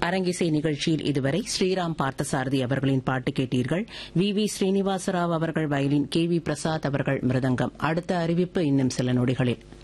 அரங்கிசை நிகழ்ச்சியில் இதுவரை ஸ்ரீராம் பார்த்தசாரதி அவர்களின் பாட்டு கேட்டீர்கள். வி ஸ்ரீனிவாசராவ் அவர்கள் வயலின், கே வி பிரசாத் அவர்கள் மிருதங்கம். அடுத்த அறிவிப்பு இன்னும் சில நொடிகளில்.